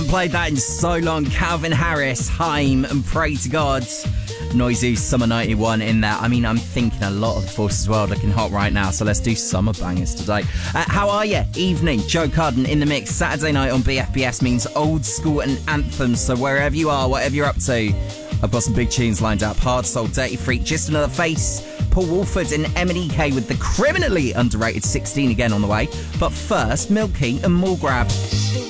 Haven't played that in so long. Calvin Harris, Haim, and Pray to God. Noisy Summer 91 in there. I mean, I'm thinking a lot of the Forces World looking hot right now, so let's do summer bangers today. How are you? Evening. Joe Carden in the mix. Saturday night on BFBS means old school and anthems, so wherever you are, whatever you're up to, I've got some big tunes lined up. Hard Soul, Dirty Freak, Just Another Face, Paul Wolford and Emily K with the criminally underrated 16 again on the way. But first, Milky and More Grab.